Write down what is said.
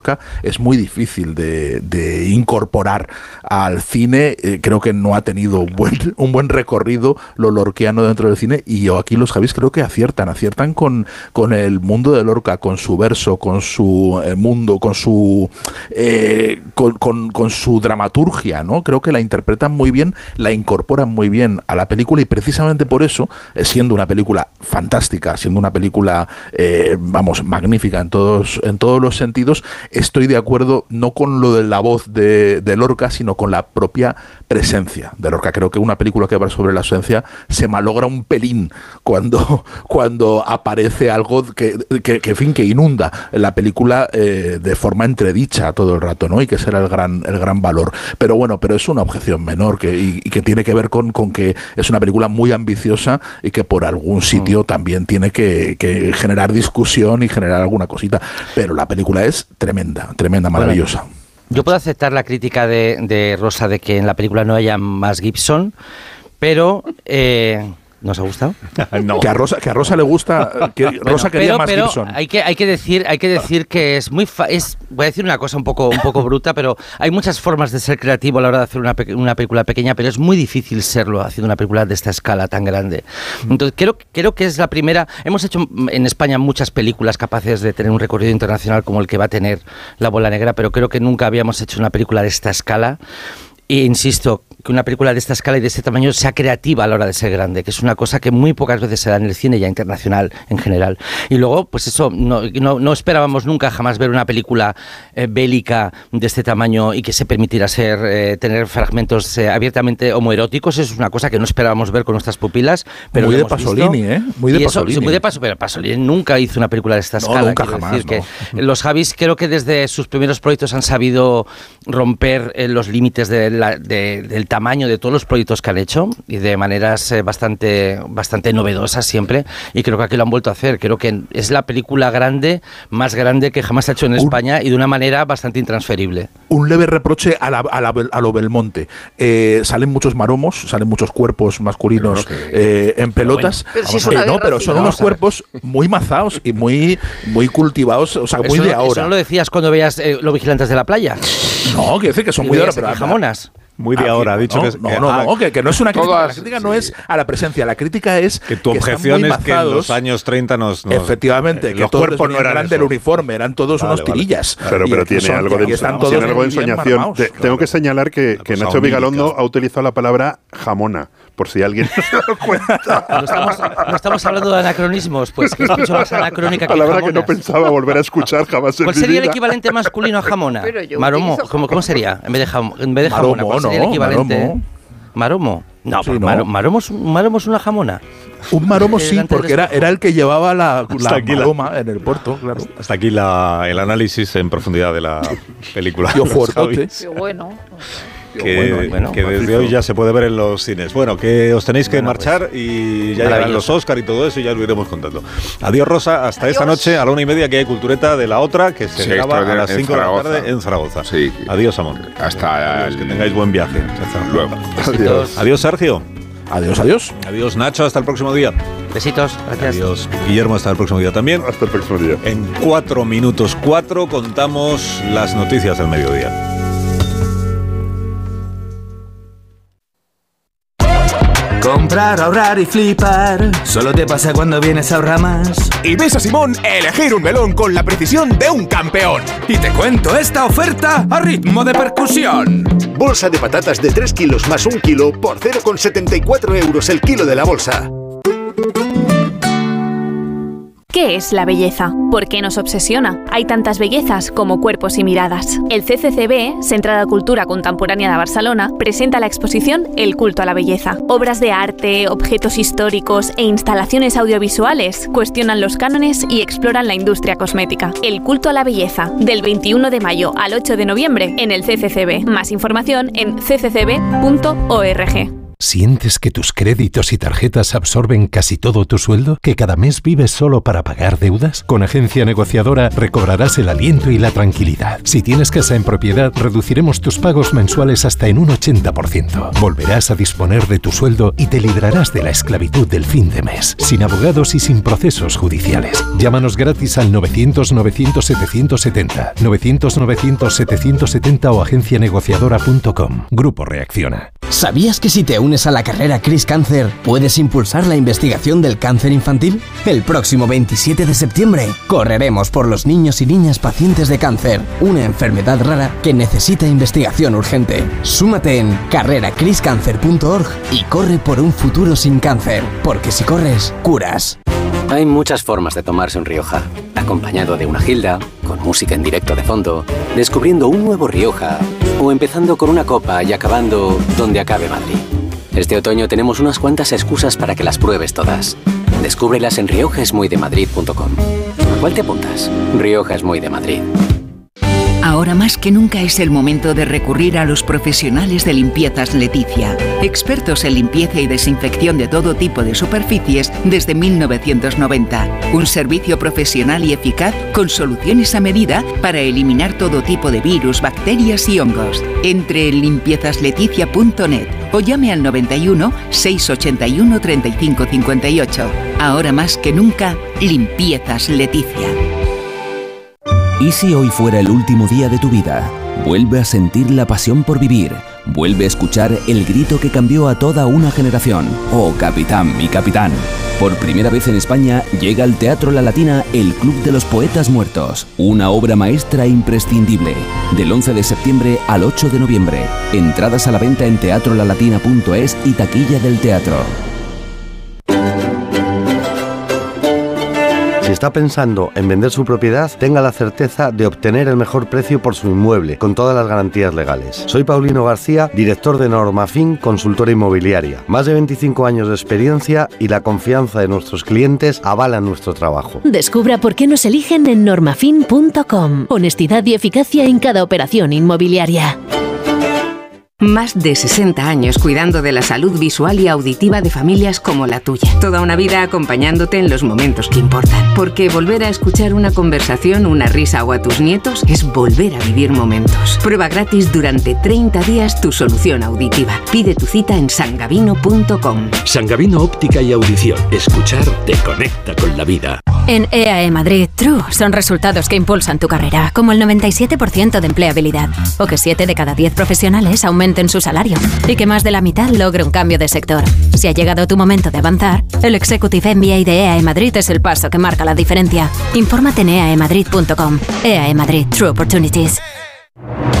es muy difícil de incorporar al cine. Creo que no ha tenido un buen recorrido lo lorquiano dentro del cine, y aquí los Javis creo que aciertan con el mundo de Lorca, con su verso, con su mundo, con su dramaturgia, ¿no? Creo que la interpretan muy bien, la incorporan muy bien a la película, y precisamente por eso, siendo una película fantástica, siendo una película magnífica en todos los sentidos, estoy de acuerdo no con lo de la voz de Lorca, sino con la propia presencia de Lorca. Creo que una película que va sobre la ausencia se malogra un pelín cuando aparece algo que inunda la película de forma entredicha todo el rato, ¿no? Y que será el gran valor. Pero es una objeción menor y que tiene que ver con que es una película muy ambiciosa y que por algún sitio también tiene que generar discusión y generar alguna cosita. Pero la película es tremenda, maravillosa. Bueno, yo puedo aceptar la crítica de Rosa de que en la película no haya más Gibson, pero ¿nos ha gustado? No. Que a Rosa le gusta, Rosa quería más Gibson. Hay que decir que es muy voy a decir una cosa un poco bruta, pero hay muchas formas de ser creativo a la hora de hacer una película pequeña, pero es muy difícil serlo haciendo una película de esta escala tan grande. Entonces creo que es la primera. Hemos hecho en España muchas películas capaces de tener un recorrido internacional como el que va a tener La Bola Negra, pero creo que nunca habíamos hecho una película de esta escala. E insisto, que una película de esta escala y de este tamaño sea creativa a la hora de ser grande, que es una cosa que muy pocas veces se da en el cine ya internacional en general. Y luego, pues eso, no esperábamos nunca jamás ver una película bélica de este tamaño y que se permitiera tener fragmentos abiertamente homoeróticos. Eso es una cosa que no esperábamos ver con nuestras pupilas. Pero muy de Pasolini, ¿eh? Muy de Pasolini. Pero Pasolini nunca hizo una película de esta escala. Nunca jamás. Decir que los Javis creo que desde sus primeros proyectos han sabido romper los límites del tamaño de todos los proyectos que han hecho y de maneras bastante novedosas siempre, y creo que aquí lo han vuelto a hacer. Creo que es la película más grande que jamás se ha hecho en España, y de una manera bastante intransferible. Un leve reproche a lo Belmonte. Salen muchos maromos, salen muchos cuerpos masculinos en pelotas. Pero son unos cuerpos muy mazaos y muy cultivados, o sea, muy de ahora. ¿Eso no lo decías cuando veías Los Vigilantes de la Playa? No, quiero decir que son muy de ahora, pero jamonas. Muy de ahora, ha dicho que no es una crítica. La crítica no es a la presencia, la crítica es que tu objeción es que en los años 30 efectivamente, que los todos cuerpos no eran del uniforme, eran todos unos tirillas. Pero tiene algo de ensoñación. Tengo que señalar que Nacho Vigalondo ha utilizado la palabra jamona, por si alguien no se ha dado cuenta. No estamos hablando de anacronismos, pues que es mucho más anacrónica que palabra jamonas. Que no pensaba volver a escuchar jamás en mi vida. ¿Cuál sería el equivalente masculino a jamona? Maromo, ¿cómo sería? En vez de jamona, ¿cuál sería el equivalente? Maromo. No, sí, Maromo es una jamona. Un maromo sí, porque era el que llevaba la maroma en el puerto, claro. Hasta aquí el análisis en profundidad de la película. Qué bueno. Que desde hoy ya se puede ver en los cines. Bueno, que os tenéis que marchar y ya llegarán los Oscar y todo eso, y ya lo iremos contando. Adiós, Rosa, hasta esta noche a la 1:30, que hay Cultureta de la otra, que se graba a las 5 de la tarde en Zaragoza. Sí. Adiós, Amón. Hasta que tengáis buen viaje. Luego. Adiós, Sergio. Adiós. Adiós, Nacho, hasta el próximo día. Besitos, gracias. Adiós, Guillermo, hasta el próximo día también. Hasta el próximo día. En 4 minutos 4 contamos las noticias del mediodía. Comprar, ahorrar y flipar solo te pasa cuando vienes a Ahorramás. Y ves a Simón elegir un melón con la precisión de un campeón. Y te cuento esta oferta a ritmo de percusión. Bolsa de patatas de 3 kilos más 1 kilo por 0,74 € el kilo de la bolsa. ¿Qué es la belleza? ¿Por qué nos obsesiona? Hay tantas bellezas como cuerpos y miradas. El CCCB, Centre de Cultura Contemporánea de Barcelona, presenta la exposición El culto a la belleza. Obras de arte, objetos históricos e instalaciones audiovisuales cuestionan los cánones y exploran la industria cosmética. El culto a la belleza, del 21 de mayo al 8 de noviembre en el CCCB. Más información en cccb.org. ¿Sientes que tus créditos y tarjetas absorben casi todo tu sueldo? ¿Que cada mes vives solo para pagar deudas? Con Agencia Negociadora recobrarás el aliento y la tranquilidad. Si tienes casa en propiedad, reduciremos tus pagos mensuales hasta en un 80%. Volverás a disponer de tu sueldo y te librarás de la esclavitud del fin de mes, sin abogados y sin procesos judiciales. Llámanos gratis al 900-900-770, 900-900-770 o agencianegociadora.com. Grupo Reacciona. ¿Sabías que si te unes a la carrera Chris Cancer, puedes impulsar la investigación del cáncer infantil? El próximo 27 de septiembre correremos por los niños y niñas pacientes de cáncer, una enfermedad rara que necesita investigación urgente. Súmate en carreracriscancer.org y corre por un futuro sin cáncer, porque si corres, curas. Hay muchas formas de tomarse un Rioja. Acompañado de una gilda, con música en directo de fondo, descubriendo un nuevo Rioja, o empezando con una copa y acabando donde acabe Madrid. Este otoño tenemos unas cuantas excusas para que las pruebes todas. Descúbrelas en riojaesmuydemadrid.com. ¿A cuál te apuntas? Rioja es muy de Madrid. Ahora más que nunca es el momento de recurrir a los profesionales de Limpiezas Leticia, expertos en limpieza y desinfección de todo tipo de superficies desde 1990. Un servicio profesional y eficaz con soluciones a medida para eliminar todo tipo de virus, bacterias y hongos. Entre en limpiezasLeticia.net o llame al 91 681 35 58. Ahora más que nunca, Limpiezas Leticia. ¿Y si hoy fuera el último día de tu vida? Vuelve a sentir la pasión por vivir. Vuelve a escuchar el grito que cambió a toda una generación. ¡Oh, capitán, mi capitán! Por primera vez en España llega al Teatro La Latina el Club de los Poetas Muertos. Una obra maestra imprescindible. Del 11 de septiembre al 8 de noviembre. Entradas a la venta en teatrolalatina.es y taquilla del teatro. Si está pensando en vender su propiedad, tenga la certeza de obtener el mejor precio por su inmueble, con todas las garantías legales. Soy Paulino García, director de Normafin, consultora inmobiliaria. Más de 25 años de experiencia y la confianza de nuestros clientes avalan nuestro trabajo. Descubra por qué nos eligen en normafin.com. Honestidad y eficacia en cada operación inmobiliaria. Más de 60 años cuidando de la salud visual y auditiva de familias como la tuya. Toda una vida acompañándote en los momentos que importan. Porque volver a escuchar una conversación, una risa o a tus nietos es volver a vivir momentos. Prueba gratis durante 30 días tu solución auditiva. Pide tu cita en sangavino.com. Sangavino Óptica y Audición. Escuchar te conecta con la vida. En EAE Madrid, True son resultados que impulsan tu carrera, como el 97% de empleabilidad, o que 7 de cada 10 profesionales aumenten su salario, y que más de la mitad logre un cambio de sector. Si ha llegado tu momento de avanzar, el Executive MBA de EAE Madrid es el paso que marca la diferencia. Infórmate en eaemadrid.com. EAE Madrid, True Opportunities.